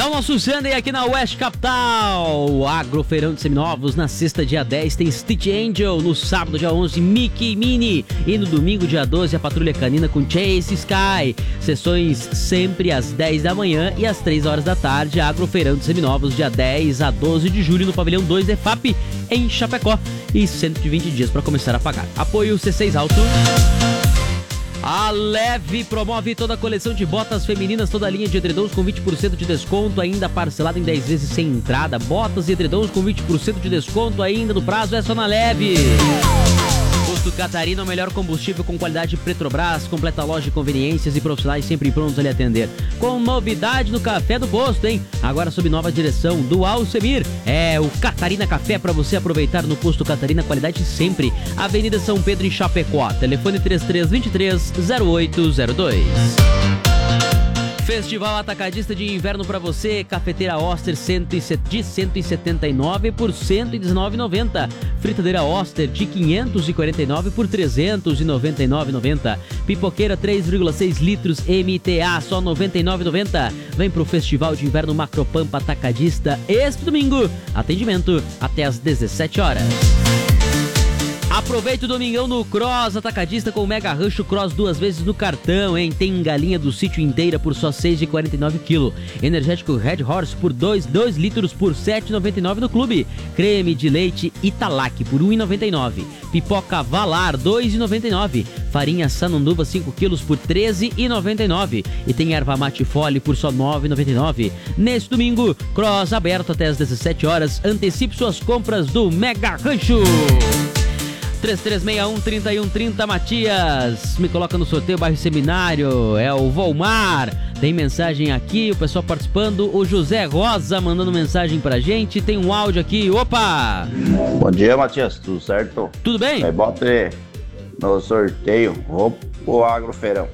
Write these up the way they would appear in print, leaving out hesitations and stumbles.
o nosso Sunday aqui na Oeste Capital. Agrofeirão de Seminovos. Na sexta, dia 10, tem Stitch Angel. No sábado, dia 11, Mickey e Minnie. E no domingo, dia 12, a Patrulha Canina com Chase Sky. Sessões sempre às 10 da manhã e às 3 horas da tarde. Agrofeirão de Seminovos, dia 10 a 12 de julho, no Pavilhão 2 EFAP, em Chapecó. E 120 dias para começar a pagar. Apoio C6 Auto. A Leve promove toda a coleção de botas femininas, toda a linha de edredons com 20% de desconto, ainda parcelado em 10 vezes sem entrada. Botas e edredons com 20% de desconto ainda no prazo, é só na Leve. Posto Catarina, o melhor combustível com qualidade Petrobras, completa loja de conveniências e profissionais sempre prontos a lhe atender. Com novidade no café do posto, hein? Agora sob nova direção do Alcemir. É o Catarina Café para você aproveitar no Posto Catarina, qualidade sempre. Avenida São Pedro em Chapecó. Telefone 3323-0802. Festival Atacadista de Inverno para você, cafeteira Oster de 179 por 119,90. Fritadeira Oster de 549 por 399,90. Pipoqueira 3,6 litros MTA, só 99,90. Vem pro Festival de Inverno Macropampa Atacadista este domingo. Atendimento até às 17 horas. Aproveite o domingão no Cross Atacadista com o Mega Rancho Cross 2 vezes no cartão, hein? Tem galinha do sítio inteira por só R$ 6,49 kg. Energético Red Horse por 2 litros por R$ 7,99 no clube. Creme de leite Italac por R$ 1,99. Pipoca Valar R$ 2,99. Farinha Sananduva 5 kg por R$ 13,99. E tem erva mate fole por só R$ 9,99. Neste domingo, Cross aberto até às 17 horas. Antecipe suas compras do Mega Rancho. 3361-3130, Matias, me coloca no sorteio, bairro Seminário, é o Volmar, tem mensagem aqui, o pessoal participando, o José Rosa mandando mensagem pra gente, tem um áudio aqui, opa! Bom dia, Matias, tudo certo? Tudo bem? Aí bota no sorteio, vou pro Agrofeirão.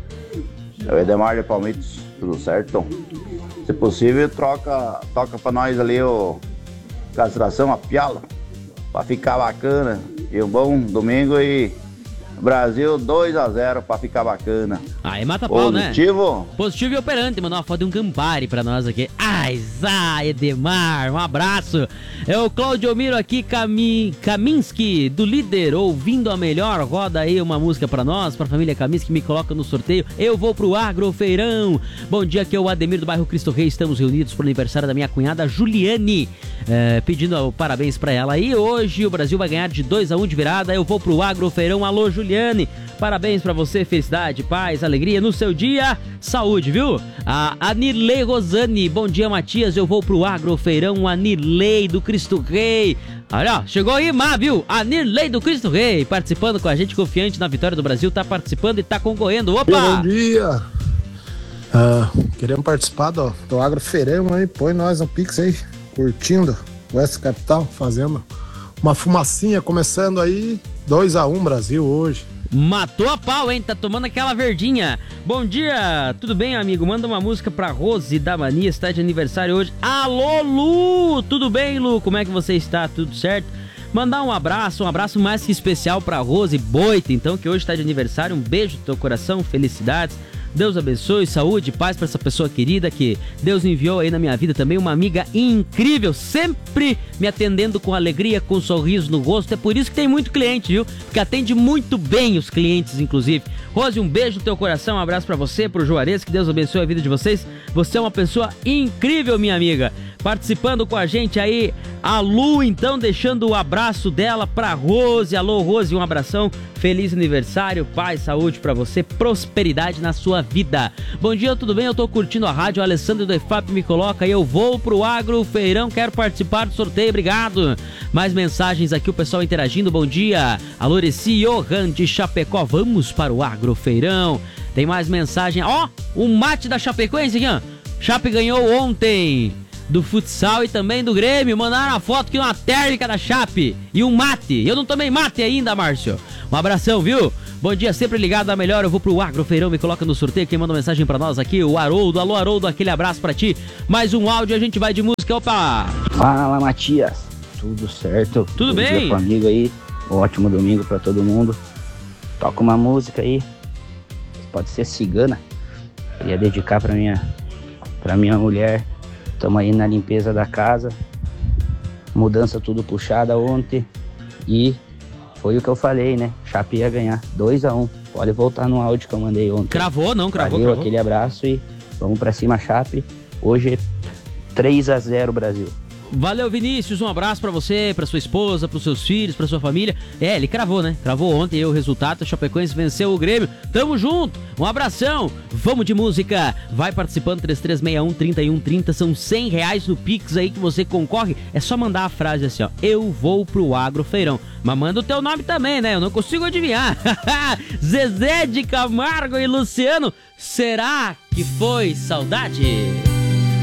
É o Edemar de Palmitos, tudo certo? Se possível, toca pra nós ali o castração, a piala, pra ficar bacana. E um bom domingo e Brasil 2-0 pra ficar bacana. Aí mata pau, né? Positivo? Positivo e operante. Mandou uma foto de um Campari pra nós aqui. Ai, Edemar, um abraço. É o Claudio Miro aqui, Kaminski, do Líder, ouvindo a melhor. Roda aí uma música pra nós, pra família Kaminski, me coloca no sorteio. Eu vou pro Agrofeirão. Bom dia, aqui é o Ademir do bairro Cristo Rei. Estamos reunidos pro aniversário da minha cunhada Juliane. Pedindo parabéns pra ela. E hoje o Brasil vai ganhar de 2-1 de virada. Eu vou pro Agrofeirão. Alô, Juliane. Parabéns pra você, felicidade, paz, alegria no seu dia, saúde, viu? A Anirlei Rosane, bom dia, Matias, eu vou pro Agrofeirão, Anirlei do Cristo Rei. Olha, chegou aí, viu? Anirlei do Cristo Rei, participando com a gente, confiante na vitória do Brasil, tá participando e tá concorrendo. Opa! Bom dia! Queremos participar do Agrofeirão aí, põe nós no Pix aí, curtindo Oeste Capital, fazendo uma fumacinha, começando aí, 2-1 Brasil hoje. Matou a pau, hein? Tá tomando aquela verdinha. Bom dia, tudo bem, amigo? Manda uma música pra Rose da Mania, está de aniversário hoje. Alô, Lu! Tudo bem, Lu? Como é que você está? Tudo certo? Mandar um abraço mais que especial pra Rose Boita, então, que hoje está de aniversário. Um beijo no teu coração, felicidades. Deus abençoe, saúde, paz para essa pessoa querida que Deus enviou aí na minha vida também, uma amiga incrível, sempre me atendendo com alegria, com um sorriso no rosto. É por isso que tem muito cliente, viu? Porque atende muito bem os clientes, inclusive. Rose, um beijo no teu coração, um abraço para você, pro Juarez, que Deus abençoe a vida de vocês. Você é uma pessoa incrível, minha amiga. Participando com a gente aí, a Lu, então, deixando o abraço dela pra Rose. Alô, Rose, um abração. Feliz aniversário, paz, saúde pra você, prosperidade na sua vida. Bom dia, tudo bem? Eu tô curtindo a rádio, o Alessandro do EFAP me coloca aí, eu vou pro Agrofeirão, quero participar do sorteio, obrigado. Mais mensagens aqui, o pessoal interagindo, bom dia. A Loreci Johan de Chapecó, vamos para o Agrofeirão. Tem mais mensagem, ó, o mate da Chapecoense aqui, ó. Chape ganhou ontem do futsal e também do Grêmio. Mandaram uma foto aqui, uma térmica da Chape e um mate. Eu não tomei mate ainda, Márcio. Um abração, viu? Bom dia, sempre ligado a melhor. Eu vou pro Agrofeirão, me coloca no sorteio. Quem manda mensagem pra nós aqui, o Haroldo. Alô, Haroldo, aquele abraço pra ti. Mais um áudio, a gente vai de música. Opa! Fala, Matias. Tudo certo? Tudo bem? Bom dia pro amigo aí. Ótimo domingo pra todo mundo. Toca uma música aí. Pode ser Cigana. Queria dedicar pra minha mulher, Estamos aí na limpeza da casa. Mudança tudo puxada ontem. E foi o que eu falei, né? Chape ia ganhar 2-1. Pode voltar no áudio que eu mandei ontem. Cravou, não? Cravou, Valeu, cravou. Aquele abraço e vamos pra cima, Chape. Hoje 3-0 Brasil. Valeu, Vinícius, um abraço pra você, pra sua esposa, pros seus filhos, pra sua família. Ele cravou, né? Cravou ontem aí o resultado, a Chapecoense venceu o Grêmio. Tamo junto, um abração. Vamos de música. Vai participando, 3361-3130, são R$100 no Pix aí que você concorre. É só mandar a frase assim, ó, eu vou pro Agrofeirão. Mas manda o teu nome também, né? Eu não consigo adivinhar. Zezé de Camargo e Luciano, será que foi saudade?